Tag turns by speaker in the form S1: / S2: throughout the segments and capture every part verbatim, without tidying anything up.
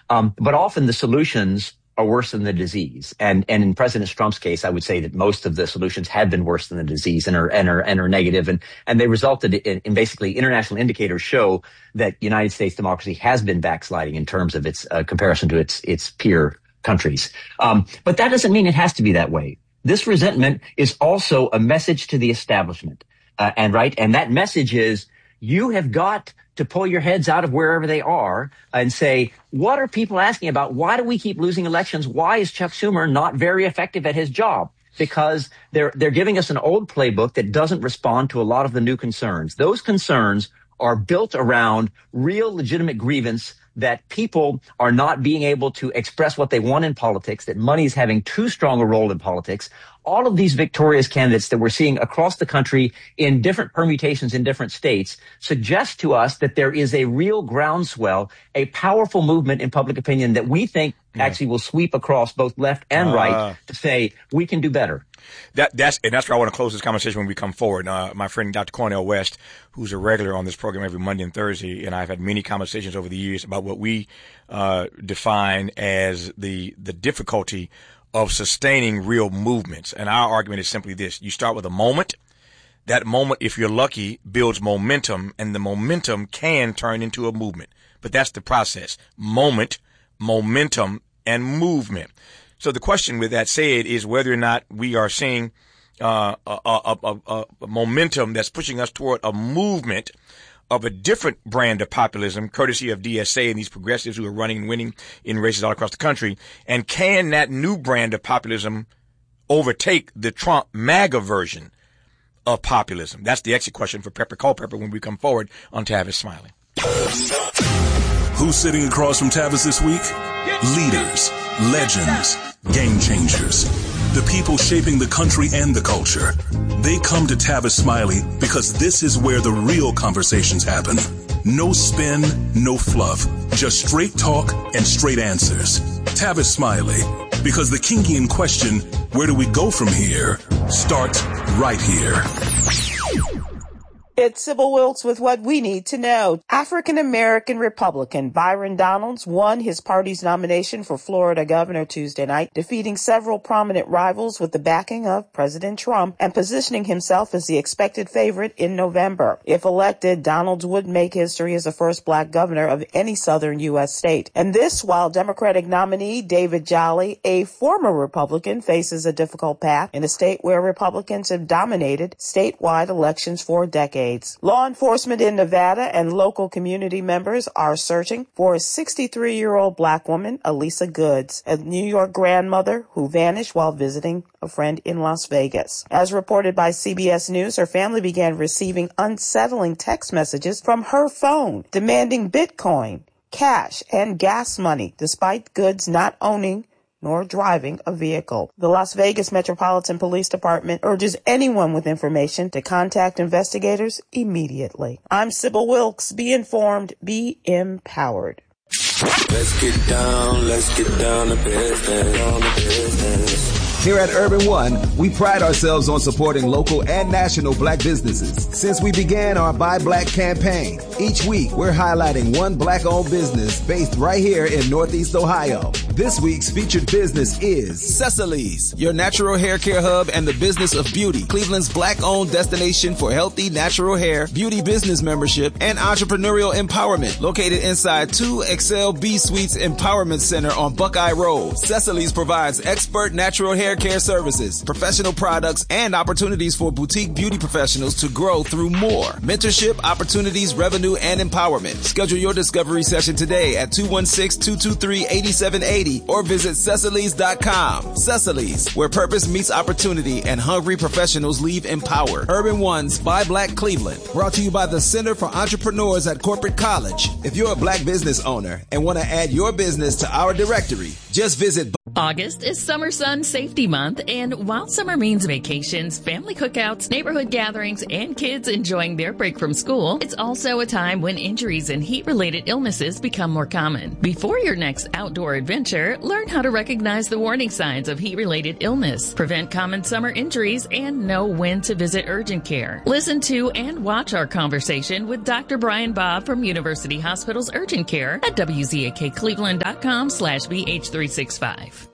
S1: Um, but often the solutions are worse than the disease. And, and in President Trump's case, I would say that most of the solutions have been worse than the disease and are, and are, and are negative. And, and they resulted in, in basically international indicators show that United States democracy has been backsliding in terms of its uh, comparison to its, its peer countries. Um, but that doesn't mean it has to be that way. This resentment is also a message to the establishment. Uh, and right. And that message is you have got to pull your heads out of wherever they are and say, what are people asking about? Why do we keep losing elections? Why is Chuck Schumer not very effective at his job? Because they're, they're giving us an old playbook that doesn't respond to a lot of the new concerns. Those concerns are built around real legitimate grievance that people are not being able to express what they want in politics, that money is having too strong a role in politics. All of these victorious candidates that we're seeing across the country in different permutations in different states suggest to us that there is a real groundswell, a powerful movement in public opinion that we think yeah. actually will sweep across both left and uh, right to say we can do better.
S2: That, that's, and that's where I want to close this conversation when we come forward. Uh, my friend Doctor Cornel West, who's a regular on this program every Monday and Thursday, and I've had many conversations over the years about what we uh, define as the the difficulty of sustaining real movements. And our argument is simply this. You start with a moment. That moment, if you're lucky, builds momentum, and the momentum can turn into a movement. But that's the process. Moment, momentum, and movement. So the question with that said is whether or not we are seeing uh, a, a, a, a momentum that's pushing us toward a movement of a different brand of populism, courtesy of D S A and these progressives who are running and winning in races all across the country. And can that new brand of populism overtake the Trump MAGA version of populism? That's the exit question for Pepper Culpepper when we come forward on Tavis Smiley.
S3: Who's sitting across from Tavis this week? Leaders, legends, game changers, the people shaping the country and the culture. They come to Tavis Smiley because this is where the real conversations happen. No spin, no fluff, just straight talk and straight answers. Tavis Smiley, because the kinky question, where do we go from here, starts right here.
S4: It's Sybil Wilkes with what we need to know. African-American Republican Byron Donalds won his party's nomination for Florida governor Tuesday night, defeating several prominent rivals with the backing of President Trump and positioning himself as the expected favorite in November. If elected, Donalds would make history as the first black governor of any southern U S state. And this while Democratic nominee David Jolly, a former Republican, faces a difficult path in a state where Republicans have dominated statewide elections for decades. Law enforcement in Nevada and local community members are searching for a sixty-three-year-old black woman, Elisa Goods, a New York grandmother who vanished while visiting a friend in Las Vegas. As reported by C B S News, her family began receiving unsettling text messages from her phone demanding Bitcoin, cash, and gas money, despite Goods not owning nor driving a vehicle. The Las Vegas Metropolitan Police Department urges anyone with information to contact investigators immediately. I'm Sybil Wilkes. Be informed, be empowered.
S5: Let's get down, let's get down to business, down to business.
S6: Here at Urban One, we pride ourselves on supporting local and national black businesses. Since we began our Buy Black campaign, each week we're highlighting one black-owned business based right here in Northeast Ohio. This week's featured business is Cecily's, your natural hair care hub and the business of beauty. Cleveland's black-owned destination for healthy natural hair, beauty business membership, and entrepreneurial empowerment. Located inside two Excel B Suites Empowerment Center on Buckeye Road, Cecily's provides expert natural hair care services, professional products, and opportunities for boutique beauty professionals to grow through more. Mentorship, opportunities, revenue, and empowerment. Schedule your discovery session today at two one six, two two three, eight seven eight zero or visit Cecily's dot com. Cecily's, where purpose meets opportunity and hungry professionals leave empowered. Urban One's Buy Black Cleveland. Brought to you by the Center for Entrepreneurs at Corporate College. If you're a black business owner and want to add your business to our directory, just visit
S7: August is Summer Sun Safety Month, and while summer means vacations, family cookouts, neighborhood gatherings, and kids enjoying their break from school, it's also a time when injuries and heat-related illnesses become more common. Before your next outdoor adventure, learn how to recognize the warning signs of heat-related illness, prevent common summer injuries, and know when to visit urgent care. Listen to and watch our conversation with Doctor Brian Bob from University Hospital's Urgent Care at W Z A K Cleveland dot com slash B H three sixty-five.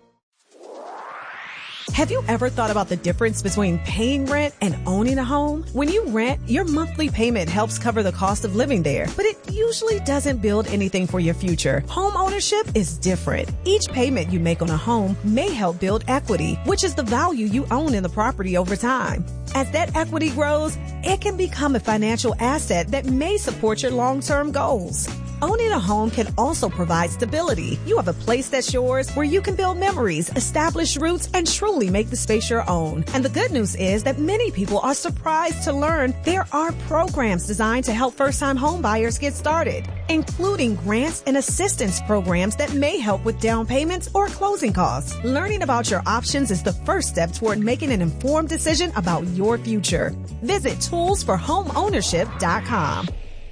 S8: Have you ever thought about the difference between paying rent and owning a home? When you rent, your monthly payment helps cover the cost of living there, but it usually doesn't build anything for your future. Home ownership is different. Each payment you make on a home may help build equity, which is the value you own in the property over time. As that equity grows, it can become a financial asset that may support your long-term goals. Owning a home can also provide stability. You have a place that's yours where you can build memories, establish roots, and truly make the space your own. And the good news is that many people are surprised to learn there are programs designed to help first-time home buyers get started, including grants and assistance programs that may help with down payments or closing costs. Learning about your options is the first step toward making an informed decision about your future. Visit tools for home ownership dot com.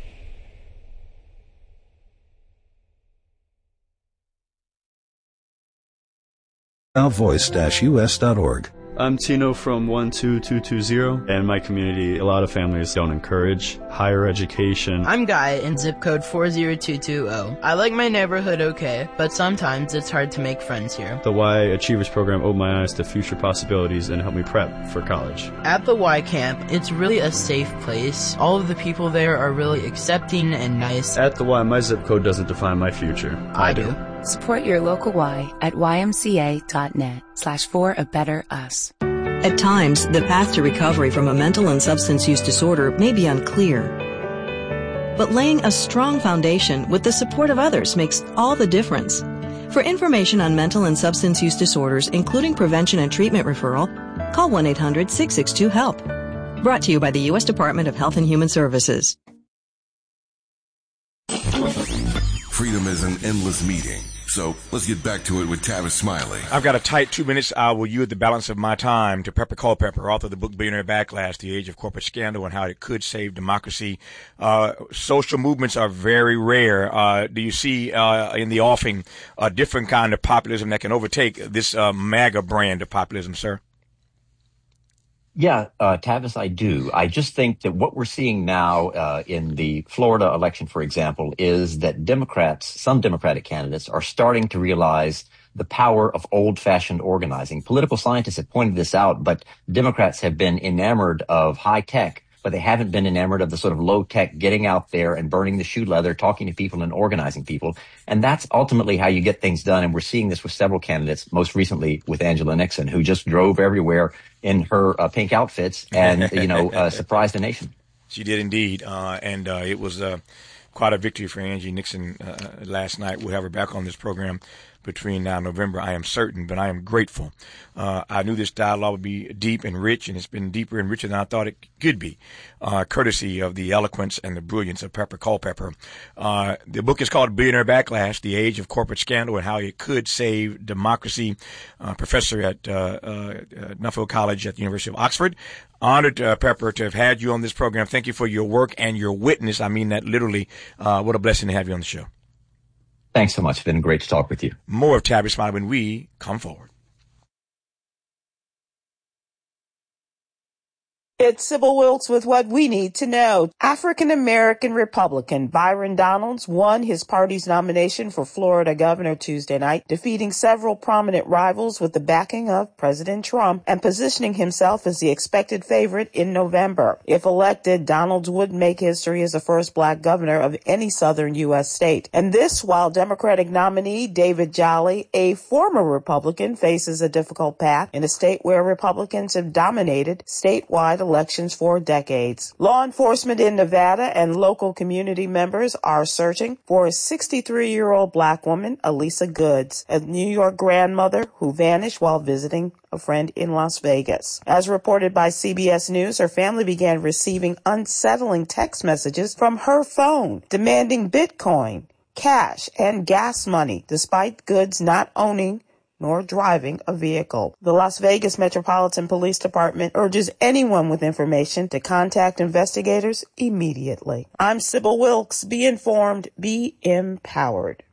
S9: voice dash U S dot org.
S10: I'm Tino from one two two two zero, and in my community, a lot of families don't encourage higher education.
S11: I'm Guy in zip code four zero two two zero. I like my neighborhood okay, but sometimes it's hard to make friends here.
S10: The Y Achievers program opened my eyes to future possibilities and helped me prep for college.
S11: At the Y Camp, it's really a safe place. All of the people there are really accepting and nice.
S10: At the Y, my zip code doesn't define my future. I, I do.
S12: Support your local Y at ymca.net slash for a better us.
S13: At times, the path to recovery from a mental and substance use disorder may be unclear. But laying a strong foundation with the support of others makes all the difference. For information on mental and substance use disorders, including prevention and treatment referral, call one eight hundred six six two HELP. Brought to you by the U S Department of Health and Human Services.
S14: Freedom is an endless meeting. So let's get back to it with Tavis Smiley.
S2: I've got a tight two minutes. I will yield the balance of my time to Pepper Culpepper, author of the book Billionaire Backlash, The Age of Corporate Scandal and How It Could Save Democracy. Uh, social movements are very rare. Uh, do you see uh, in the offing a different kind of populism that can overtake this uh, MAGA brand of populism, sir?
S1: Yeah, uh, Tavis, I do. I just think that what we're seeing now uh, in the Florida election, for example, is that Democrats, some Democratic candidates, are starting to realize the power of old-fashioned organizing. Political scientists have pointed this out, but Democrats have been enamored of high tech, but they haven't been enamored of the sort of low tech, getting out there and burning the shoe leather, talking to people and organizing people. And that's ultimately how you get things done. And we're seeing this with several candidates, most recently with Angela Nixon, who just drove everywhere in her uh, pink outfits and, you know, uh, surprised the nation.
S2: She did indeed. Uh, and uh, it was uh, quite a victory for Angie Nixon uh, last night. We'll have her back on this program between now and November, I am certain, but I am grateful. Uh, I knew this dialogue would be deep and rich, and it's been deeper and richer than I thought it could be, uh, courtesy of the eloquence and the brilliance of Pepper Culpepper. Uh, the book is called Billionaire Backlash, The Age of Corporate Scandal and How It Could Save Democracy. Uh, professor at uh, uh, Nuffield College at the University of Oxford. Honored, uh, Pepper, to have had you on this program. Thank you for your work and your witness. I mean that literally. Uh, what a blessing to have you on the show.
S1: Thanks so much. It's been great to talk with you.
S2: More of Tavis Smiley when we come forward.
S4: It's Sybil Wilkes with what we need to know. African-American Republican Byron Donalds won his party's nomination for Florida governor Tuesday night, defeating several prominent rivals with the backing of President Trump and positioning himself as the expected favorite in November. If elected, Donalds would make history as the first black governor of any southern U S state. And this while Democratic nominee David Jolly, a former Republican, faces a difficult path in a state where Republicans have dominated statewide elections for decades. Law enforcement in Nevada and local community members are searching for a sixty-three-year-old black woman, Elisa Goods, a New York grandmother who vanished while visiting a friend in Las Vegas. As reported by C B S News, her family began receiving unsettling text messages from her phone demanding Bitcoin, cash, and gas money, despite Goods not owning nor driving a vehicle. The Las Vegas Metropolitan Police Department urges anyone with information to contact investigators immediately. I'm Sybil Wilkes. Be informed, be empowered.